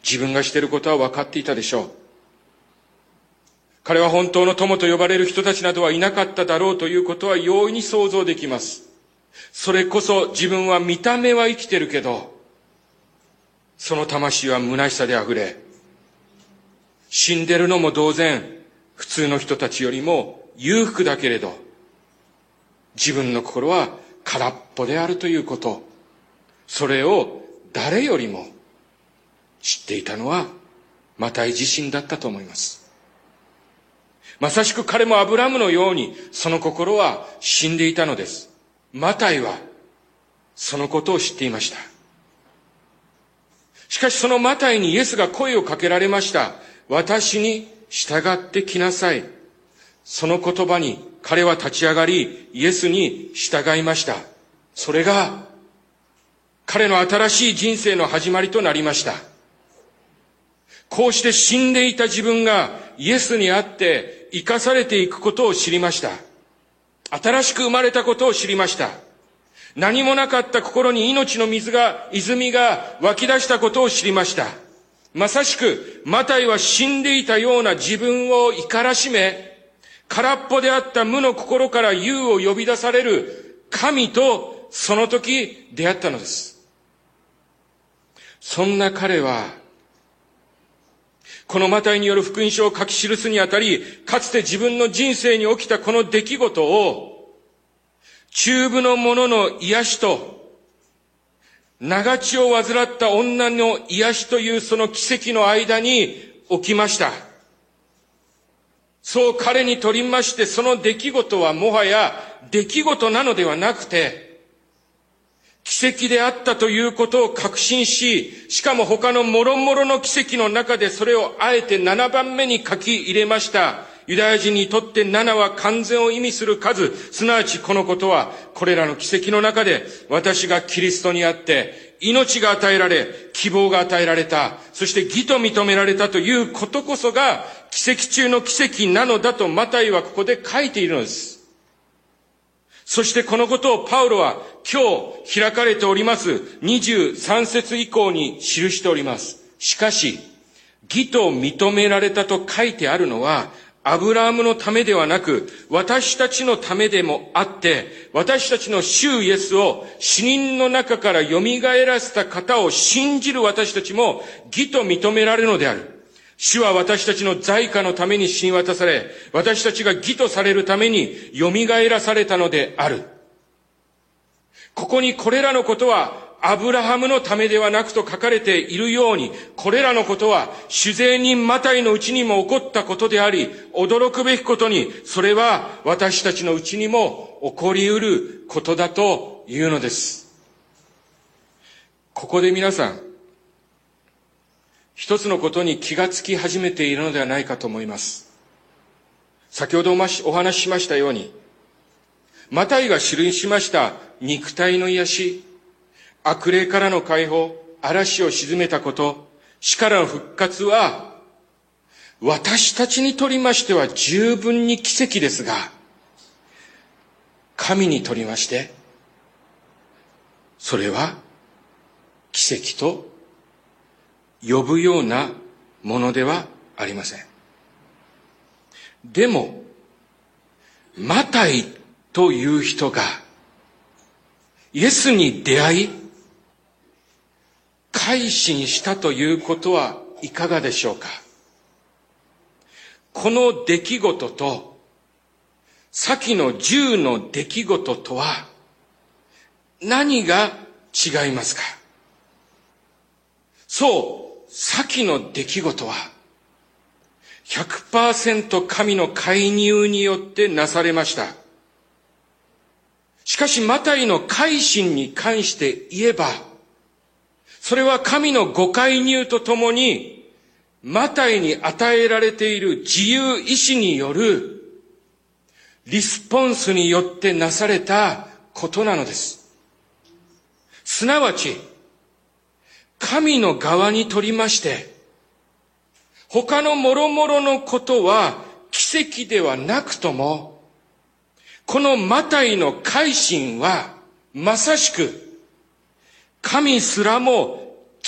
自分がしていることは分かっていたでしょう。彼は本当の友と呼ばれる人たちなどはいなかっただろうということは容易に想像できます。それこそ自分は見た目は生きてるけど、その魂は虚しさであふれ、死んでるのも同然、普通の人たちよりも裕福だけれど、自分の心は空っぽであるということ、それを誰よりも知っていたのはマタイ自身だったと思います。まさしく彼もアブラムのようにその心は死んでいたのです。マタイはそのことを知っていました。しかしそのマタイにイエスが声をかけられました。私に従ってきなさい。その言葉に彼は立ち上がり、イエスに従いました。それが彼の新しい人生の始まりとなりました。こうして死んでいた自分がイエスにあって生かされていくことを知りました。新しく生まれたことを知りました。何もなかった心に命の泉が湧き出したことを知りました。まさしくマタイは死んでいたような自分を怒らしめ、空っぽであった無の心から有を呼び出される神とその時出会ったのです。そんな彼はこのマタイによる福音書を書き記すにあたり、かつて自分の人生に起きたこの出来事を、中部の者の癒しと、長血を患った女の癒しというその奇跡の間に起きました。そう彼にとりまして、その出来事はもはや出来事なのではなくて、奇跡であったということを確信し、しかも他の諸々の奇跡の中でそれをあえて7番目に書き入れました。ユダヤ人にとって7は完全を意味する数、すなわちこのことは、これらの奇跡の中で、私がキリストにあって、命が与えられ、希望が与えられた、そして義と認められたということこそが、奇跡中の奇跡なのだとマタイはここで書いているのです。そしてこのことをパウロは今日開かれております23節以降に記しております。しかし、義と認められたと書いてあるのは、アブラハムのためではなく、私たちのためでもあって、私たちの主イエスを死人の中から蘇らせた方を信じる私たちも義と認められるのである。主は私たちの罪過のために死に渡され、私たちが義とされるために蘇らされたのである。ここにこれらのことはアブラハムのためではなくと書かれているように、これらのことは主税人マタイのうちにも起こったことであり、驚くべきことに、それは私たちのうちにも起こり得ることだというのです。ここで皆さん、一つのことに気がつき始めているのではないかと思います。先ほどお話ししましたように、マタイが記しました肉体の癒し、悪霊からの解放、嵐を鎮めたこと、死からの復活は、私たちにとりましては十分に奇跡ですが、神にとりまして、それは奇跡と呼ぶようなものではありません。でも、マタイという人がイエスに出会い、改心したということはいかがでしょうか。この出来事と、先の10の出来事とは何が違いますか。そう、先の出来事は 100% 神の介入によってなされました。しかしマタイの改心に関して言えば、それは神のご介入とともにマタイに与えられている自由意志によるリスポンスによってなされたことなのです。すなわち、神の側にとりまして、他の諸々のことは奇跡ではなくとも、このマタイの改心はまさしく神すらも